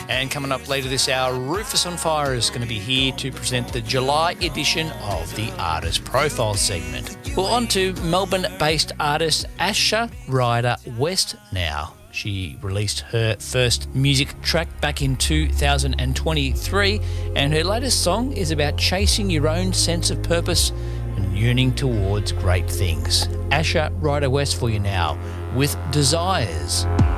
And coming up later this hour, Rufus on Fire is going to be here to present the July edition of the Artist Profile segment. Well, on to Melbourne-based artist Asha Ryder West now. She released her first music track back in 2023, and her latest song is about chasing your own sense of purpose and yearning towards great things. Asha Ryder West for you now with Desires.